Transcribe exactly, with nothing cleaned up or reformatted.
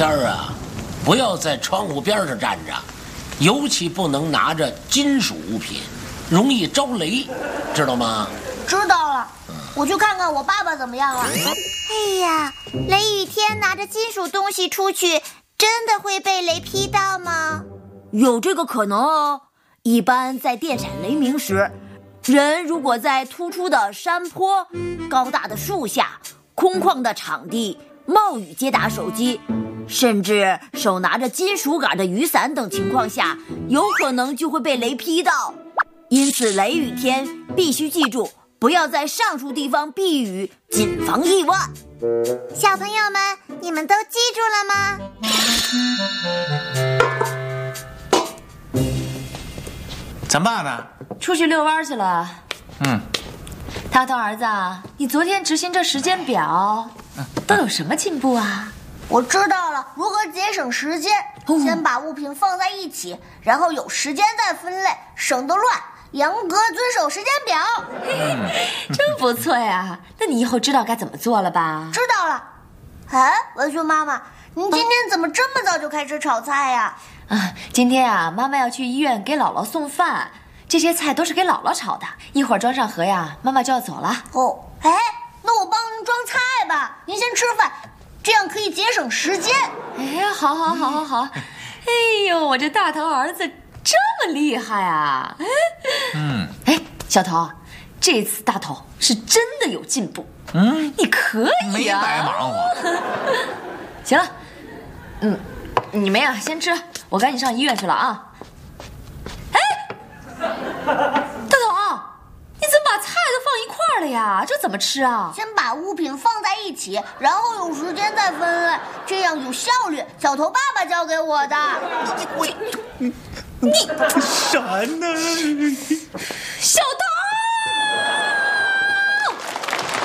天啊，不要在窗户边上站着，尤其不能拿着金属物品，容易招雷，知道吗？ 知道了，我去看看我爸爸怎么样了。 哎呀，雷雨天拿着金属东西出去，真的会被雷劈到吗？ 有这个可能哦。一般在电闪雷鸣时，人如果在突出的山坡、高大的树下、空旷的场地冒雨接打手机，甚至手拿着金属杆的雨伞等情况下，有可能就会被雷劈到。因此雷雨天必须记住，不要在上述地方避雨，谨防意外。 小朋友们，你们都记住了吗？ 咱爸呢？ 出去遛弯去了。 嗯， 大头儿子，你昨天执行这时间表，都有什么进步啊？ 我知道了，如何节省时间。先把物品放在一起，然后有时间再分类，省得乱。严格遵守时间表。 真不错呀！那你以后知道该怎么做了吧？ 知道了。哎，文轩妈妈，您今天怎么这么早就开始炒菜呀？ 啊，今天啊，妈妈要去医院给姥姥送饭，这些菜都是给姥姥炒的，一会儿装上盒呀，妈妈就要走了。 哦，哎，那我帮您装菜吧，您先吃饭，这样可以节省时间。 哎，好好好好好。哎呦，我这大头儿子这么厉害啊！ 嗯， 哎，小头，这次大头是真的有进步。 嗯， 你可以啊， 没白忙活。 行了，嗯，你们呀先吃，我赶紧上医院去了啊。哎，大头，你怎么把菜都放一块儿了呀？这怎么吃啊？ 先把物品放在一起，然后有时间再分类，这样有效率。小头爸爸教给我的。 我你你啥呢？ 小大